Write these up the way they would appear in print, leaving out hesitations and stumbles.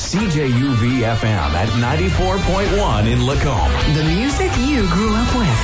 CJUV-FM at 94.1 in Lacombe. The music you grew up with.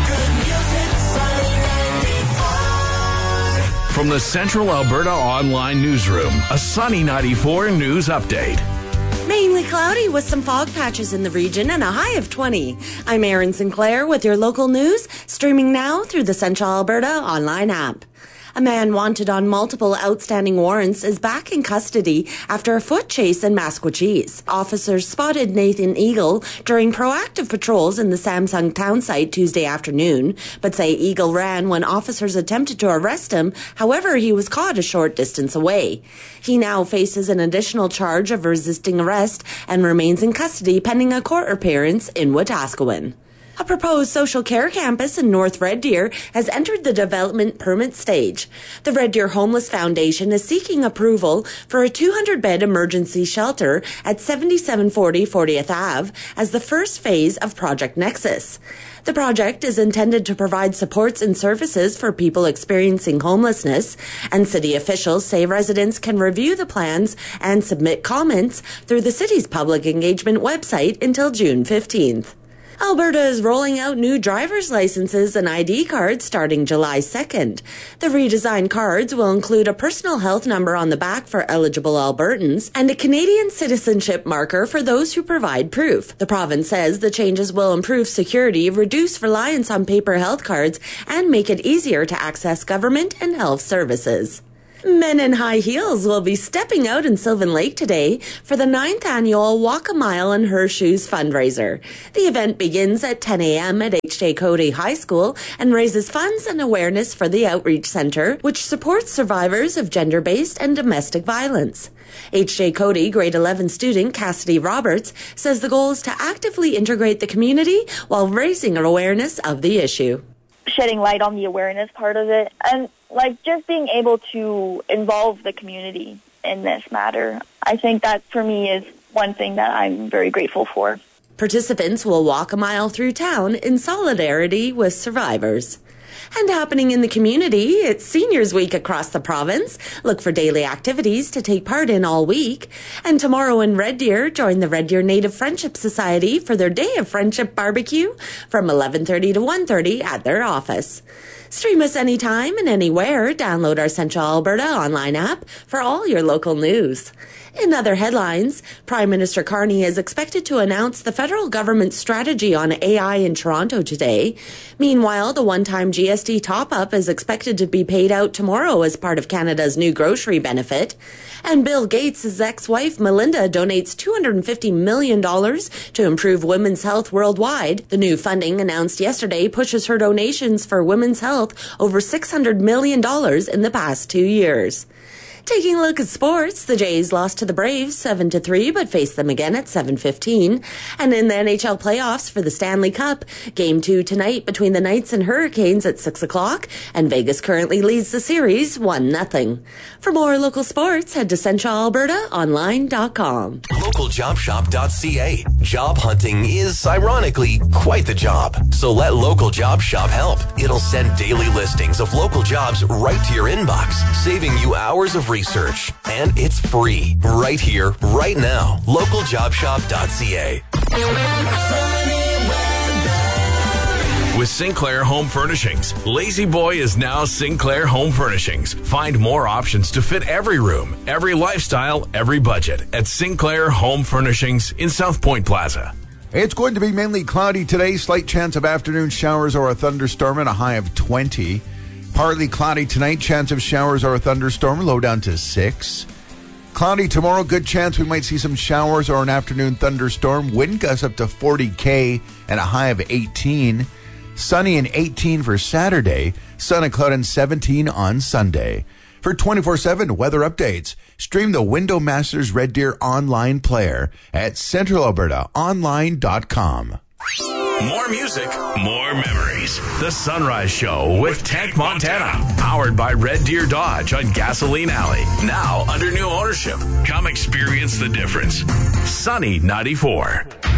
From the Central Alberta Online Newsroom, a Sunny 94 news update. Mainly cloudy with some fog patches in the region and a high of 20. I'm Erin Sinclair with your local news, streaming now through the Central Alberta Online app. A man wanted on multiple outstanding warrants is back in custody after a foot chase in Maskwacis. Officers spotted Nathan Eagle during proactive patrols in the Samsung town site Tuesday afternoon, but say Eagle ran when officers attempted to arrest him. However, he was caught a short distance away. He now faces an additional charge of resisting arrest and remains in custody pending a court appearance in Wetaskiwin. A proposed social care campus in North Red Deer has entered the development permit stage. The Red Deer Homeless Foundation is seeking approval for a 200-bed emergency shelter at 7740 40th Ave as the first phase of Project Nexus. The project is intended to provide supports and services for people experiencing homelessness, and city officials say residents can review the plans and submit comments through the city's public engagement website until June 15th. Alberta is rolling out new driver's licenses and ID cards starting July 2nd. The redesigned cards will include a personal health number on the back for eligible Albertans and a Canadian citizenship marker for those who provide proof. The province says the changes will improve security, reduce reliance on paper health cards, and make it easier to access government and health services. Men in high heels will be stepping out in Sylvan Lake today for the 9th annual Walk a Mile in Her Shoes fundraiser. The event begins at 10 a.m. at H.J. Cody High School and raises funds and awareness for the Outreach Centre, which supports survivors of gender-based and domestic violence. H.J. Cody grade 11 student Cassidy Roberts says the goal is to actively integrate the community while raising awareness of the issue. Shedding light on the awareness part of it, and just being able to involve the community in this matter. I think that for me is one thing that I'm very grateful for. Participants will walk a mile through town in solidarity with survivors. And happening in the community, it's Seniors Week across the province. Look for daily activities to take part in all week. And tomorrow in Red Deer, join the Red Deer Native Friendship Society for their Day of Friendship barbecue from 11:30 to 1:30 at their office. Stream us anytime and anywhere. Download our Central Alberta online app for all your local news. In other headlines, Prime Minister Carney is expected to announce the federal government's strategy on AI in Toronto today. Meanwhile, the one-time GST top-up is expected to be paid out tomorrow as part of Canada's new grocery benefit. And Bill Gates' ex-wife Melinda donates $250 million to improve women's health worldwide. The new funding announced yesterday pushes her donations for women's health over $600 million in the past 2 years. Taking a look at sports, the Jays lost to the Braves 7-3, but faced them again at 7:15. And in the NHL playoffs for the Stanley Cup, Game 2 tonight between the Knights and Hurricanes at 6 o'clock, and Vegas currently leads the series 1-0. For more local sports, head to centralalbertaonline.com. Localjobshop.ca. Job hunting is, ironically, quite the job. So let Local Job Shop help. It'll send daily listings of local jobs right to your inbox, saving you hours of research. And it's free. Right here, right now. Localjobshop.ca. With Sinclair Home Furnishings, Lazy Boy is now Sinclair Home Furnishings. Find more options to fit every room, every lifestyle, every budget at Sinclair Home Furnishings in South Point Plaza. It's going to be mainly cloudy today. Slight chance of afternoon showers or a thunderstorm and a high of 20. Partly cloudy tonight. Chance of showers or a thunderstorm. Low down to 6. Cloudy tomorrow. Good chance we might see some showers or an afternoon thunderstorm. Wind gusts up to 40 km and a high of 18. Sunny and 18 for Saturday. Sun and cloud and 17 on Sunday. For 24/7 weather updates, stream the Window Masters Red Deer online player at centralalbertaonline.com. More music, more memories. The Sunrise Show with Tank Montana. Powered by Red Deer Dodge on Gasoline Alley. Now under new ownership. Come experience the difference. Sunny 94.